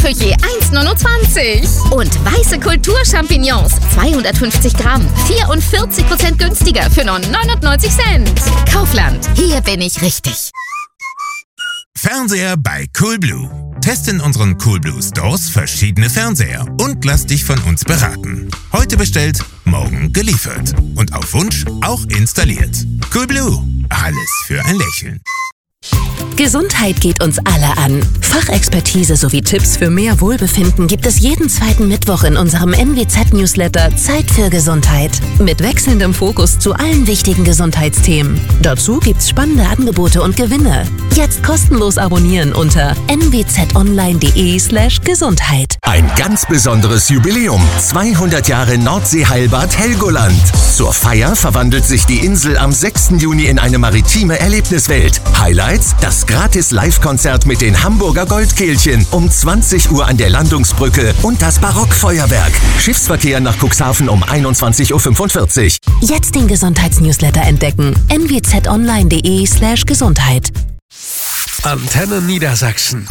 Küche 1,29. Und weiße Kulturchampignons 250 Gramm, 44% günstiger für nur 99 Cent. Kaufland, hier bin ich richtig. Fernseher bei Coolblue. Teste in unseren Coolblue Stores verschiedene Fernseher und lass dich von uns beraten. Heute bestellt, morgen geliefert. Und auf Wunsch auch installiert. Coolblue, alles für ein Lächeln. Gesundheit geht uns alle an. Fachexpertise sowie Tipps für mehr Wohlbefinden gibt es jeden zweiten Mittwoch in unserem NWZ-Newsletter Zeit für Gesundheit. Mit wechselndem Fokus zu allen wichtigen Gesundheitsthemen. Dazu gibt's spannende Angebote und Gewinne. Jetzt kostenlos abonnieren unter nwzonline.de/Gesundheit. Ein ganz besonderes Jubiläum. 200 Jahre Nordseeheilbad Helgoland. Zur Feier verwandelt sich die Insel am 6. Juni in eine maritime Erlebniswelt. Highlights: das gratis Live-Konzert mit den Hamburger Goldkehlchen um 20 Uhr an der Landungsbrücke und das Barockfeuerwerk. Schiffsverkehr nach Cuxhaven um 21:45 Uhr. Jetzt den Gesundheitsnewsletter entdecken. nwzonline.de/Gesundheit. Antenne Niedersachsen.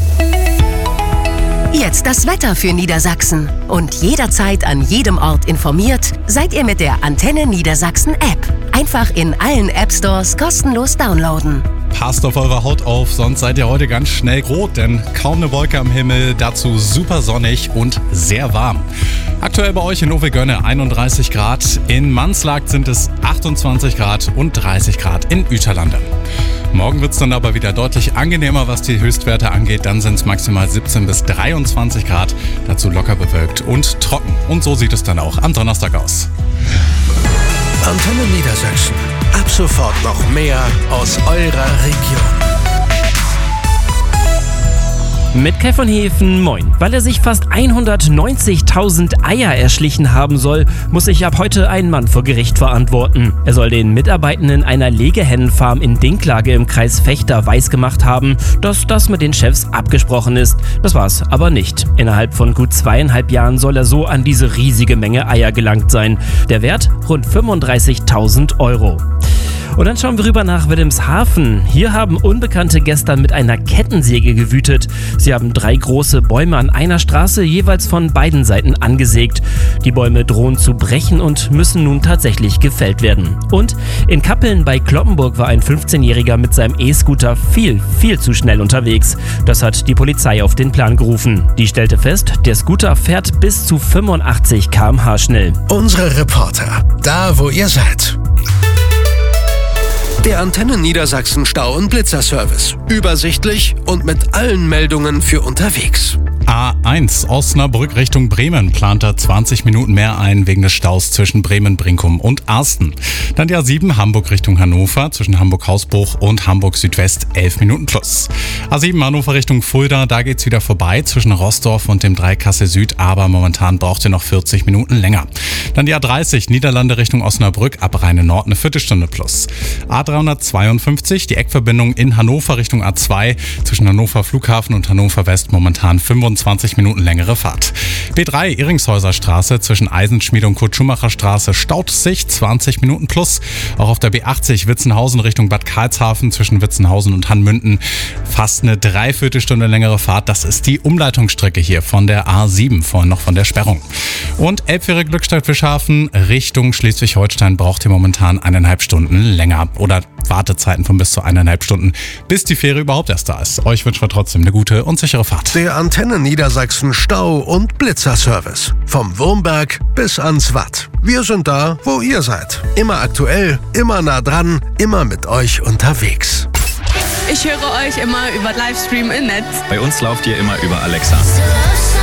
Jetzt das Wetter für Niedersachsen. Und jederzeit an jedem Ort informiert, seid ihr mit der Antenne Niedersachsen App. Einfach in allen App-Stores kostenlos downloaden. Passt auf eure Haut auf, sonst seid ihr heute ganz schnell rot, denn kaum eine Wolke am Himmel, dazu super sonnig und sehr warm. Aktuell bei euch in Owe-Görne 31 Grad, in Manslagt sind es 28 Grad und 30 Grad in Ueterlande. Morgen wird es dann aber wieder deutlich angenehmer, was die Höchstwerte angeht. Dann sind es maximal 17 bis 23 Grad, dazu locker bewölkt und trocken. Und so sieht es dann auch am Donnerstag aus. Antenne Niedersachsen. Ab sofort noch mehr aus eurer Region. Mit Kai von Hefen, moin. Weil er sich fast 190.000 Eier erschlichen haben soll, muss sich ab heute ein Mann vor Gericht verantworten. Er soll den Mitarbeitenden einer Legehennenfarm in Dinklage im Kreis Vechta weisgemacht haben, dass das mit den Chefs abgesprochen ist. Das war's aber nicht. Innerhalb von gut 2,5 Jahren soll er so an diese riesige Menge Eier gelangt sein. Der Wert rund 35.000 Euro. Und dann schauen wir rüber nach Wilhelmshaven. Hier haben Unbekannte gestern mit einer Kettensäge gewütet. Sie haben 3 große Bäume an einer Straße jeweils von beiden Seiten angesägt. Die Bäume drohen zu brechen und müssen nun tatsächlich gefällt werden. Und in Kappeln bei Cloppenburg war ein 15-Jähriger mit seinem E-Scooter viel zu schnell unterwegs. Das hat die Polizei auf den Plan gerufen. Die stellte fest, der Scooter fährt bis zu 85 km/h schnell. Unsere Reporter, da wo ihr seid. Der Antenne Niedersachsen Stau- und Blitzerservice. Übersichtlich und mit allen Meldungen für unterwegs. A1 Osnabrück Richtung Bremen plant da 20 Minuten mehr ein wegen des Staus zwischen Bremen-Brinkum und Arsten. Dann die A7 Hamburg Richtung Hannover zwischen Hamburg-Hausbruch und Hamburg Südwest 11 Minuten plus. A7 Hannover Richtung Fulda, da geht's wieder vorbei zwischen Rossdorf und dem 3 Kassel Süd, aber momentan braucht ihr noch 40 Minuten länger. Dann die A30 Niederlande Richtung Osnabrück ab Rheine Nord eine Viertelstunde plus. A352 die Eckverbindung in Hannover Richtung A2 zwischen Hannover Flughafen und Hannover West momentan 25 Minuten längere Fahrt. B3 Iringshäuser Straße zwischen Eisenschmiede und Kurt-Schumacher Straße staut sich 20 Minuten plus. Auch auf der B80 Witzenhausen Richtung Bad Karlshafen zwischen Witzenhausen und Hannmünden fast eine Dreiviertelstunde längere Fahrt. Das ist die Umleitungsstrecke hier von der A7, vorhin noch von der Sperrung. Und Elbfähre Glückstadt-Fischhafen Richtung Schleswig-Holstein braucht ihr momentan 1,5 Stunden länger. Oder Wartezeiten von bis zu 1,5 Stunden, bis die Fähre überhaupt erst da ist. Euch wünschen wir trotzdem eine gute und sichere Fahrt. Der Antenne Niedersachsen Stau- und Blitzerservice. Vom Wurmberg bis ans Watt. Wir sind da, wo ihr seid. Immer aktuell, immer nah dran, immer mit euch unterwegs. Ich höre euch immer über Livestream im Netz. Bei uns lauft ihr immer über Alexa.